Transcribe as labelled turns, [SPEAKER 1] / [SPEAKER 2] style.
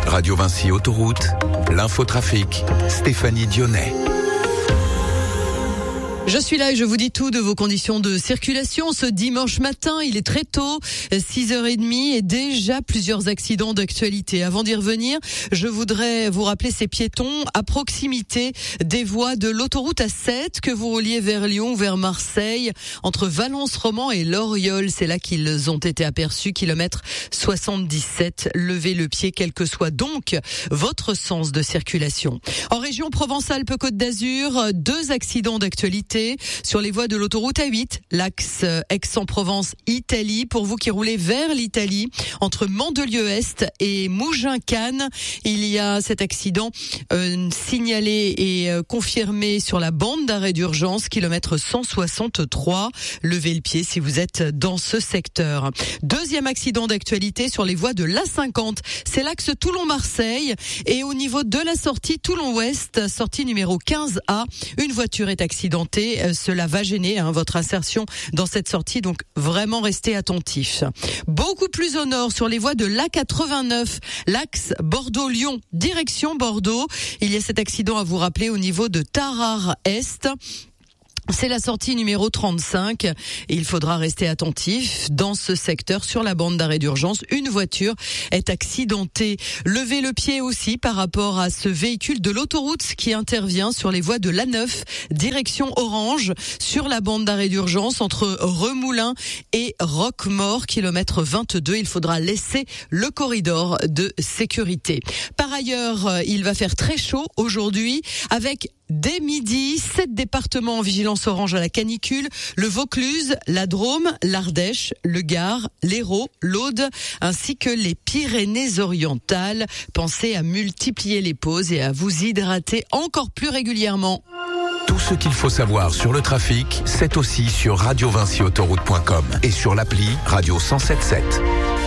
[SPEAKER 1] Radio Vinci Autoroute, l'infotrafic, Stéphanie Dionnet.
[SPEAKER 2] Je suis là et je vous dis tout de vos conditions de circulation. Ce dimanche matin, il est très tôt, 6h30 et déjà plusieurs accidents d'actualité. Avant d'y revenir, je voudrais vous rappeler ces piétons à proximité des voies de l'autoroute A7 que vous rouliez vers Lyon, vers Marseille, entre Valence-Roman et Loriol. C'est là qu'ils ont été aperçus, kilomètre 77. Levez le pied, quel que soit donc votre sens de circulation. En région Provence-Alpes-Côte d'Azur, 2 accidents d'actualité sur les voies de l'autoroute A8, l'axe Aix-en-Provence-Italie. Pour vous qui roulez vers l'Italie, entre Mandelieu-Est et Mougins-Cannes, il y a cet accident signalé et confirmé sur la bande d'arrêt d'urgence, kilomètre 163. Levez le pied si vous êtes dans ce secteur. Deuxième accident d'actualité sur les voies de l'A50, c'est l'axe Toulon-Marseille et au niveau de la sortie Toulon-Ouest, sortie numéro 15A, une voiture est accidentée. Cela va gêner votre insertion dans cette sortie, donc vraiment restez attentifs. Beaucoup plus au nord, sur les voies de l'A89, l'axe Bordeaux-Lyon, direction Bordeaux, il y a cet accident à vous rappeler au niveau de Tarare-Est. C'est la sortie numéro 35 et il faudra rester attentif dans ce secteur sur la bande d'arrêt d'urgence. Une voiture est accidentée. Levez le pied aussi par rapport à ce véhicule de l'autoroute qui intervient sur les voies de l'A9, direction Orange, sur la bande d'arrêt d'urgence entre Remoulins et Roquemaure, kilomètre 22. Il faudra laisser le corridor de sécurité. Par ailleurs, il va faire très chaud aujourd'hui avec dès midi, 7 départements en vigilance orange à la canicule, le Vaucluse, la Drôme, l'Ardèche, le Gard, l'Hérault, l'Aude, ainsi que les Pyrénées-Orientales. Pensez à multiplier les pauses et à vous hydrater encore plus régulièrement.
[SPEAKER 1] Tout ce qu'il faut savoir sur le trafic, c'est aussi sur radiovinciautoroute.com et sur l'appli Radio 107.7.